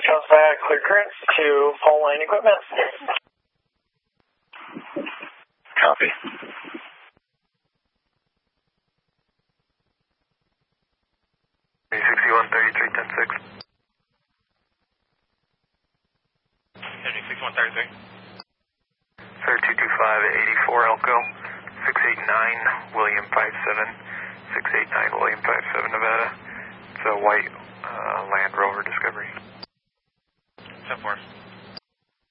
Comes back, clear current to pole line equipment. Copy. $6133.10.6. 7133. Sir, 225 at 84 Elko, 689 William 57, 689 William 57 Nevada. It's a white Land Rover Discovery. 10-4.